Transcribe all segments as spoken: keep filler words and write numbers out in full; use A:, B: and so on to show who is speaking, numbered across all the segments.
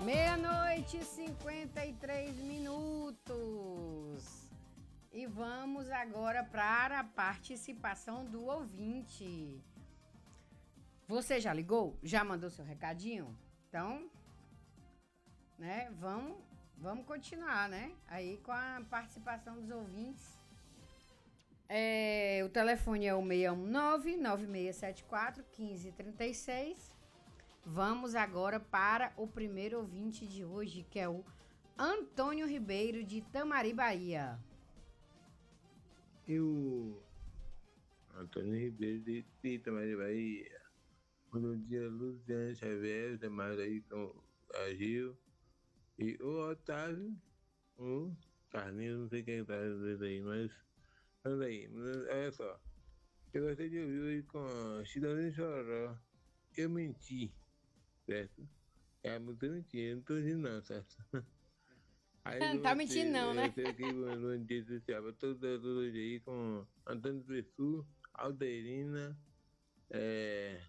A: Meia-noite e cinquenta e três minutos. E vamos agora para a participação do ouvinte. Você já ligou? Já mandou seu recadinho? Então, né, vamos, vamos continuar, né? Aí com a participação dos ouvintes. É, o telefone é o seis um nove, nove seis sete quatro, um cinco três seis. Vamos agora para o primeiro ouvinte de hoje, que é o Antônio Ribeiro, de Itamari, Bahia.
B: Eu, Antônio Ribeiro, de Itamari, Bahia. Bom dia, Luciano Xavier, demais aí com a Gil. E o Otávio, o Carlinhos, não sei quem tá dizendo aí, mas... Anda aí, olha só. Eu gostaria de ouvir hoje com Cidadão Choró. Eu menti, certo? É a música mentira, não tô dizendo não, certo? Aí
A: Não tá mentindo não, né?
B: Eu sei que no dia social, eu tô hoje aí com Antônio Pessu, Alderina, é...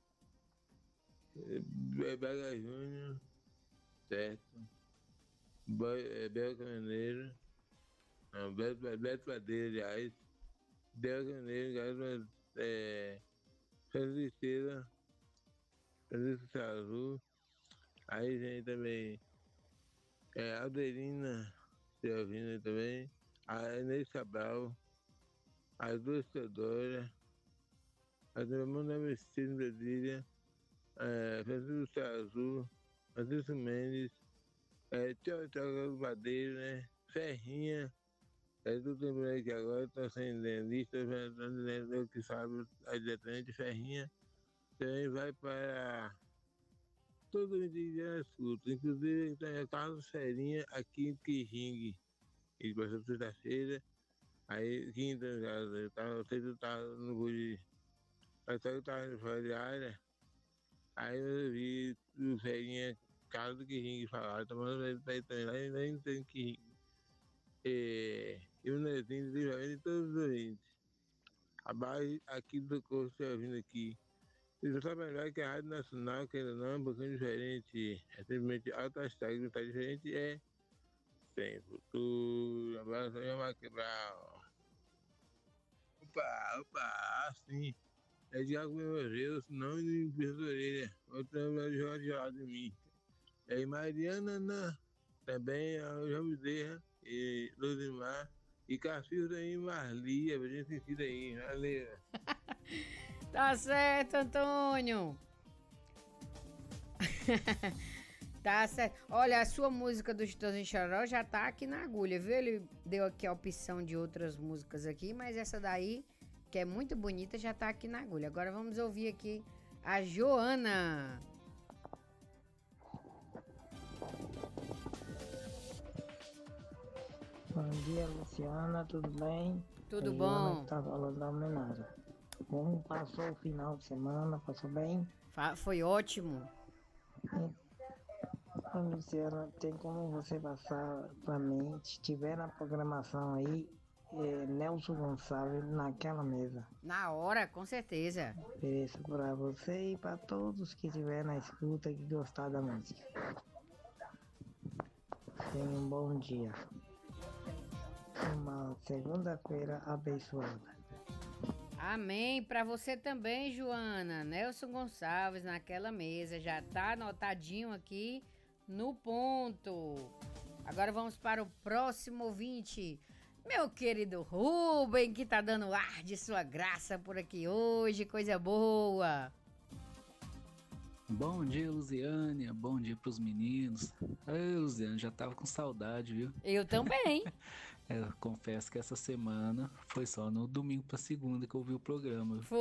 B: Bega Júnior, certo? Bel Caneiro, não, Beto, Beto Madeira, aliás, Bel Caneiro, é... Francisca, Francisco Azul, aí vem também é, Alderina Selvina também, a Inês Cabral, as duas Teodoras, a Demanda Vestida em Brasília, é, Francisco Azul, Francisco Mendes, é, Tio Tio Madeira, né? Ferrinha, é tudo lembrando aqui agora, estão sem lista, eu que sabe, a diretamente Ferrinha, também vai para todo mundo de escuta, inclusive tem Carlos Ferinha aqui em Quijingue, ele passou sexta-feira, aí quinta, eu tava, sexta tava no voo de, eu tava fora de área, aí eu vi o Ferinha, Carlos do Quijingue falar, tomando ele pra ir também lá, e nem tem Quijingue. E o Nezinho, de todos os ouvintes, a base aqui do curso está vindo aqui. Isso só melhor que a Rádio Nacional, que ainda não é um pouquinho diferente, é simplesmente alto hashtag, não está diferente, é sem futuro, abraço aí, Maquebral. Opa, opa, assim, é de água meu Deus, não de peso de orelha, outro é de jogar gelado em mim. É Mariana, Ana, também a João Bezerra, e Luzimar, e Cacilda aí, Marli, a gente ensina aí, valeu.
A: Tá certo, Antônio. Tá certo. Olha, a sua música do Chitãozinho Choró já tá aqui na agulha, viu? Ele deu aqui a opção de outras músicas aqui, mas essa daí, que é muito bonita, já tá aqui na agulha. Agora vamos ouvir aqui a Joana.
C: Bom dia, Luciana, tudo bem?
A: Tudo
C: é
A: bom?
C: Joana que tá falando da homenagem. Como passou o final de semana? Passou bem?
A: Foi ótimo.
C: Então, Luciana, tem como você passar pra mim, se tiver na programação aí, é, Nelson Gonçalves naquela mesa.
A: Na hora, com certeza.
C: Ofereço pra você e pra todos que estiver na escuta e que gostar da música. Tenha um bom dia. Uma segunda-feira abençoada.
A: Amém. Para você também, Joana. Nelson Gonçalves naquela mesa. Já tá anotadinho aqui no ponto. Agora vamos para o próximo ouvinte. Meu querido Rubem, que tá dando ar de sua graça por aqui hoje. Coisa boa.
D: Bom dia, Luziane. Bom dia pros meninos. Ai, Luziane, já tava com saudade, viu?
A: Eu também.
D: Eu confesso que essa semana foi só no domingo pra segunda que eu vi o programa.
A: Foi.